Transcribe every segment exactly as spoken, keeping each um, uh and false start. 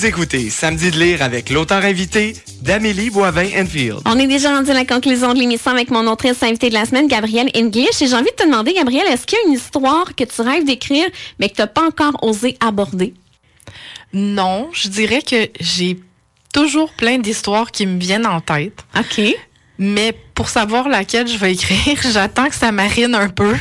Vous écoutez Samedi de lire avec l'auteur invité d'Amélie Boivin-Enfield. On est déjà rendu à la conclusion de l'émission avec mon autrice invitée de la semaine, Gabrielle English. Et j'ai envie de te demander, Gabrielle, est-ce qu'il y a une histoire que tu rêves d'écrire, mais que tu n'as pas encore osé aborder? Non, je dirais que j'ai toujours plein d'histoires qui me viennent en tête. OK. Mais pour savoir laquelle je vais écrire, j'attends que ça marine un peu.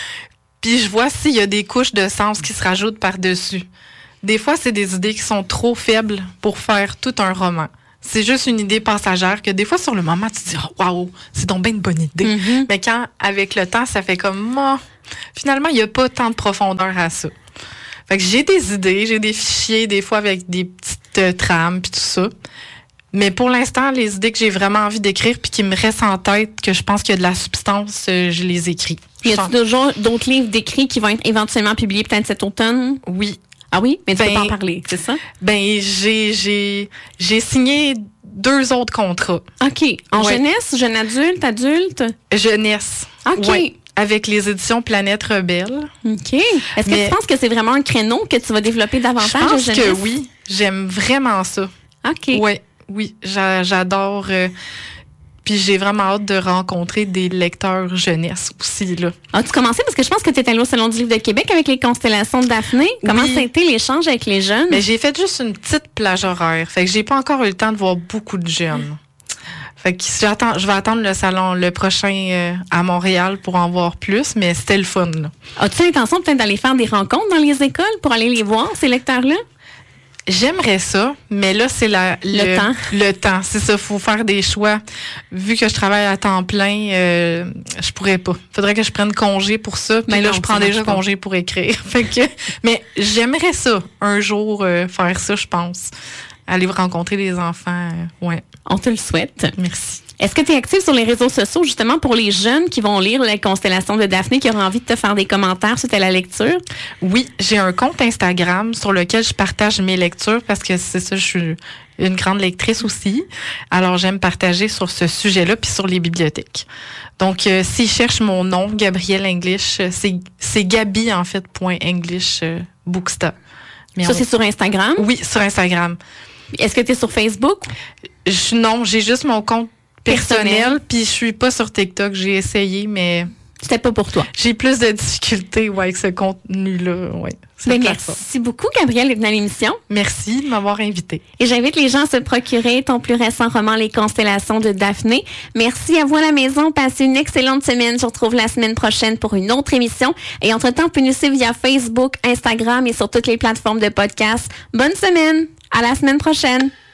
Puis je vois s'il y a des couches de sens qui se rajoutent par-dessus. Des fois, c'est des idées qui sont trop faibles pour faire tout un roman. C'est juste une idée passagère que des fois, sur le moment, tu te dis « Waouh, c'est donc bien une bonne idée. Mm-hmm. » Mais quand, avec le temps, ça fait comme oh, « Finalement, il n'y a pas tant de profondeur à ça. » Fait que j'ai des idées, j'ai des fichiers, des fois avec des petites euh, trames puis tout ça. Mais pour l'instant, les idées que j'ai vraiment envie d'écrire puis qui me restent en tête, que je pense qu'il y a de la substance, euh, je les écris. Y a-t-il toujours d'autres livres d'écrits qui vont être éventuellement publiés peut-être cet automne? Oui. Ah oui? Mais tu ben, peux pas en parler, c'est ça? Ben, j'ai, j'ai, j'ai signé deux autres contrats. OK. En ouais. jeunesse, jeune adulte, adulte? Jeunesse. OK. Ouais. Avec les éditions Planète Rebelle. OK. Est-ce que Mais, tu penses que c'est vraiment un créneau que tu vas développer davantage? Je pense que oui. J'aime vraiment ça. OK. Ouais, oui. J'a, j'adore... Euh, Puis j'ai vraiment hâte de rencontrer des lecteurs jeunesse aussi, là. As-tu commencé? Parce que je pense que tu es allée au Salon du Livre de Québec avec les constellations de Daphné. Comment oui. ça a été l'échange avec les jeunes? Mais j'ai fait juste une petite plage horaire. Fait que j'ai pas encore eu le temps de voir beaucoup de jeunes. Fait que j'attends, je vais attendre le salon, le prochain euh, à Montréal pour en voir plus, mais c'était le fun, là. As-tu l'intention peut-être d'aller faire des rencontres dans les écoles pour aller les voir, ces lecteurs-là? J'aimerais ça, mais là, c'est la, le, le temps. Le temps, c'est ça. Faut faire des choix. Vu que je travaille à temps plein, euh, je pourrais pas. Faudrait que je prenne congé pour ça. Mais là, non, je prends déjà pas. congé pour écrire. Fait que, mais j'aimerais ça, un jour, euh, faire ça, je pense. Aller rencontrer les enfants, euh, ouais. On te le souhaite. Merci. Est-ce que tu es active sur les réseaux sociaux, justement, pour les jeunes qui vont lire les constellations de Daphné, qui auront envie de te faire des commentaires suite à la lecture? Oui, j'ai un compte Instagram sur lequel je partage mes lectures parce que c'est ça, je suis une grande lectrice aussi. Alors, j'aime partager sur ce sujet-là puis sur les bibliothèques. Donc, euh, s'ils cherchent mon nom, Gabrielle English, c'est, c'est Gabi, en fait, point English euh, Booksta. Mais ça, on... c'est sur Instagram? Oui, sur Instagram. Est-ce que tu es sur Facebook? Je, non, j'ai juste mon compte personnel, puis je suis pas sur TikTok. J'ai essayé, mais... C'était pas pour toi. J'ai plus de difficultés ouais, avec ce contenu-là. Ouais, ben merci beaucoup, Gabrielle, d'être venue à l'émission. Merci de m'avoir invitée. Et j'invite les gens à se procurer ton plus récent roman, Les Constellations de Daphné. Merci à vous à la maison. Passez une excellente semaine. Je vous retrouve la semaine prochaine pour une autre émission. Et entre-temps, vous pouvez nous suivre via Facebook, Instagram et sur toutes les plateformes de podcast. Bonne semaine. À la semaine prochaine.